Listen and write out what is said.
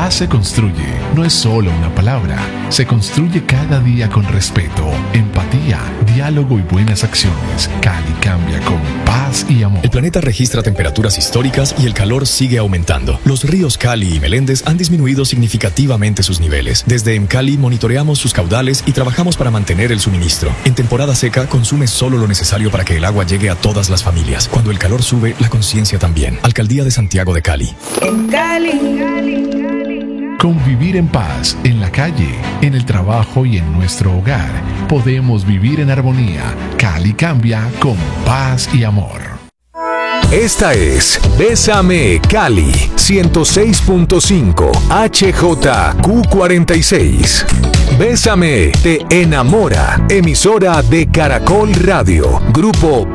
paz se construye, no es solo una palabra, se construye cada día con respeto, empatía, diálogo y buenas acciones. Cali cambia con paz y amor. El planeta registra temperaturas históricas y el calor sigue aumentando. Los ríos Cali y Meléndez han disminuido significativamente sus niveles. Desde EMCALI monitoreamos sus caudales y trabajamos para mantener el suministro. En temporada seca, consume solo lo necesario para que el agua llegue a todas las familias. Cuando el calor sube, la conciencia también. Alcaldía de Santiago de Cali. En Cali. Convivir en paz, en la calle, en el trabajo y en nuestro hogar. Podemos vivir en armonía. Cali cambia con paz y amor. Esta es Bésame Cali 106.5 HJQ46. Bésame te enamora. Emisora de Caracol Radio. Grupo